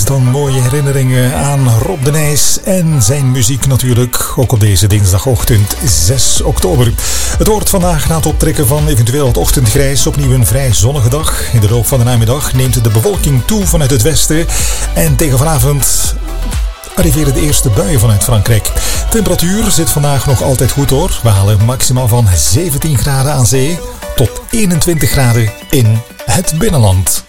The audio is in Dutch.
dan mooie herinneringen aan Rob de Nijs en zijn muziek natuurlijk. Ook op deze dinsdagochtend 6 oktober. Het wordt vandaag na het optrekken van eventueel het ochtendgrijs opnieuw een vrij zonnige dag. In de loop van de namiddag neemt de bewolking toe vanuit het westen. En tegen vanavond arriveren de eerste buien vanuit Frankrijk. Temperatuur zit vandaag nog altijd goed hoor. We halen maximaal van 17 graden aan zee tot 21 graden in het binnenland.